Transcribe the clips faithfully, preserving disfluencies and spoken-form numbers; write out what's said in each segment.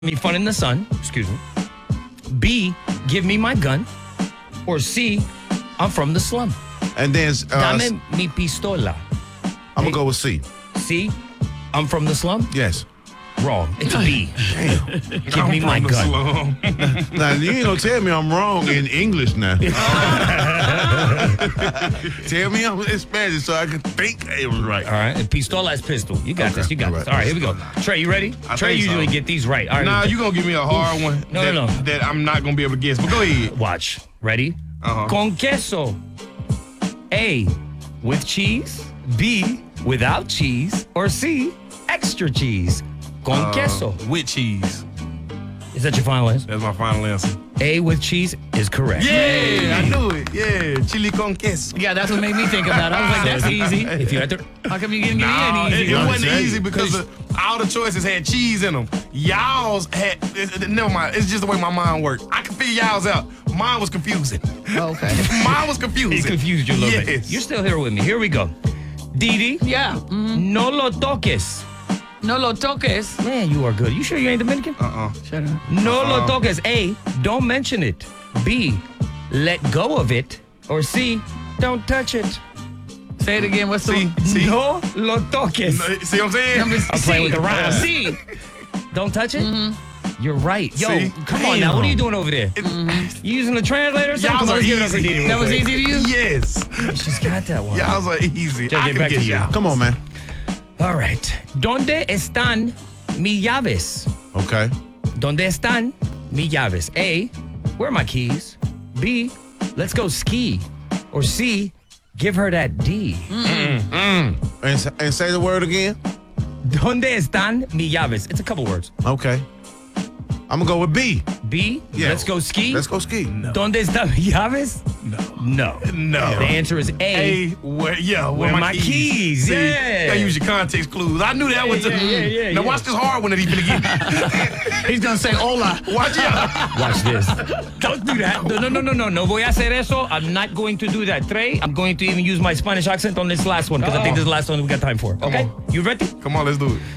me fun in the sun, excuse me. B, give me my gun. Or C, I'm from the slum. And then uh, Dame mi pistola. I'm going to go with C. C, I'm from the slum? Yes. Wrong. It's B. Damn. Give I'm me my from the gun. slum. Now, you ain't going to tell me I'm wrong in English now. Tell me I'm in Spanish so I can think it was right. All right. And pistola is pistol. You got Okay. this. You got All this. right. All right, here we go. Trey, you ready? I Trey think so. usually get these right. All right. Nah, you gonna give me a hard one No, that, no, no. that I'm not gonna be able to guess. But go ahead. Watch. Ready? Uh-huh. Con queso. A, with cheese. B, without cheese. Or C, extra cheese. Con Uh, queso. with cheese. Is that your final answer? That's my final answer. A with cheese is correct. Yeah, I knew it. Yeah, chili con queso. Yeah, that's what made me think about it. I was like, that's easy. If you had to, How come you didn't give Nah, me it, any easy? it one? wasn't Exactly. easy because the, all the choices had cheese in them. Y'all's had, it, it- never mind. It's just the way my mind worked. I can figure y'all's out. Mine was confusing. Okay. Mine was confusing. it confused you a little yes. bit. You're still here with me. Here we go. Didi, Yeah. Mm-hmm. no lo toques. No lo toques. Man, you are good. You sure you ain't Dominican? Uh-uh. Shut up. No lo Uh-uh. toques. A, don't mention it. B, let go of it. Or C, don't touch it. Say it again. What's the See, see, No lo toques. No, see what I'm saying? Number I'm playing with the C. rhyme. C. Don't touch it? You're right. Yo, See? come on now. What are you doing over there? It- You using the translator or something? Y'all's Come on, are let's give it up for easy. Didi real That was quick. easy to you? Yes. She's got that one. Y'all's are easy. Just I get can back to get you. y'all. Come on, man. All right. ¿Dónde están mis llaves? Okay. ¿Dónde están mis llaves? A, where are my keys? B, let's go ski. Or C, give her that D. And, s- and say the word again. ¿Dónde están mis llaves? It's a couple words. Okay. I'm going to go with B. B, Yeah. let's go ski. Let's go ski. ¿Dónde están mis llaves? No. No. No. The answer is A. Hey, where, yeah, where, Where my keys, See, yeah. you gotta use your context clues. I knew that was. yeah, yeah, yeah, now yeah. watch this hard one that he's gonna give me. He's going to say hola. Watch out. Watch this. Don't do that. No, no, no, no, no. No voy a hacer eso. I'm not going to do that. Trey, I'm going to even use my Spanish accent on this last one because I think this is the last one we got time for. Okay? on. You ready? Come on, let's do it.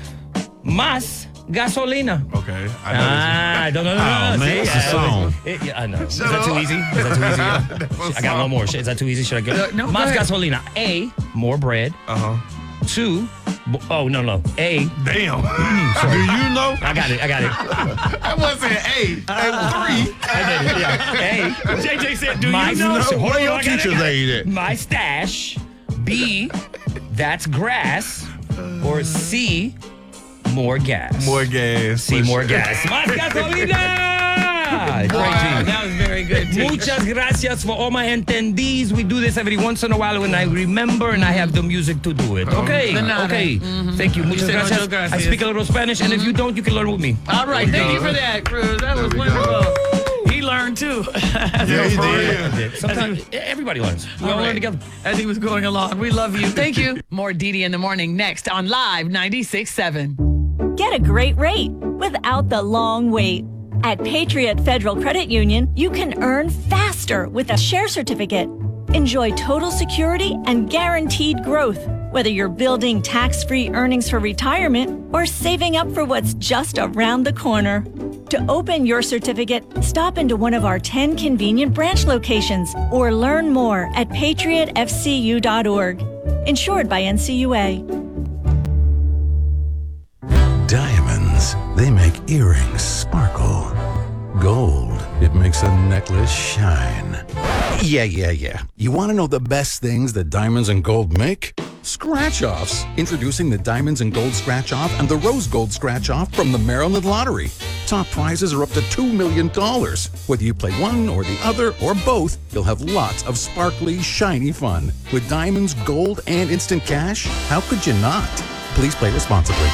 Más gasolina. Okay. I know Ah, no, no, no, no. Oh, man, See, it's a I- song. it- yeah, I know. Is Shut that too up. easy? Is that too easy? Yeah. That was I got one song. more. Is that too easy? Should I go? Uh, no, go Más ahead. gasolina. A, more bread. Uh huh. Two, b- oh, no, no. A, Damn. Do you know? I got it. I got it. I wasn't A. That was three. I did it. Yeah. A, J J said, "Do my you know?" hold Where on, your I got it, teacher's I got it. aid at? My stash. B, that's grass. Or C, more gas. More gas. C, for more sure. gas. Más gasolina! Wow, Great that was very good, too. Muchas gracias for all my entendees. We do this every once in a while when I remember and I have the music to do it. Okay, De nada. okay. Thank you. Muchas say muchas gracias. I gracias. speak a little Spanish, and if you don't, you can learn with me. All right. Thank you for that, Cruz. That was we wonderful. He learned, too. As Yeah, he he was going- did. Sometimes everybody learns. We all All learn right. together. As he was going along. We love you. Thank you. More Didi in the morning next on Live ninety-six point seven. Get a great rate without the long wait. At Patriot Federal Credit Union, you can earn faster with a share certificate. Enjoy total security and guaranteed growth, whether you're building tax-free earnings for retirement or saving up for what's just around the corner. To open your certificate, stop into one of our ten convenient branch locations or learn more at patriot f c u dot org. Insured by N C U A. Diamonds, they make earrings sparkle. Gold, it makes a necklace shine. Yeah, yeah, yeah. You want to know the best things that diamonds and gold make? Scratch-offs. Introducing the Diamonds and Gold Scratch-Off and the Rose Gold Scratch-Off from the Maryland Lottery. Top prizes are up to two million dollars. Whether you play one or the other or both, you'll have lots of sparkly, shiny fun. With diamonds, gold, and instant cash, how could you not? Please play responsibly.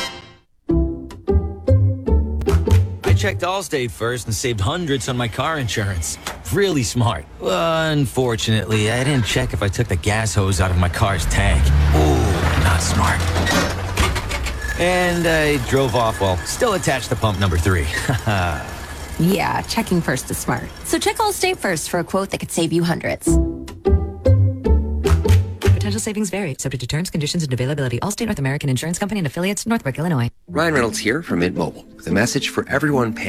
I checked Allstate first and saved hundreds on my car insurance. Really smart. Unfortunately, I didn't check if I took the gas hose out of my car's tank. Ooh, not smart. And I drove off while still attached to pump number three. Yeah, checking first is smart. So check Allstate first for a quote that could save you hundreds. Potential Potential savings vary, subject to terms, conditions, and availability. Allstate North American Insurance Company and affiliates, Northbrook, Illinois. Ryan Reynolds here from Mint Mobile with a message for everyone paying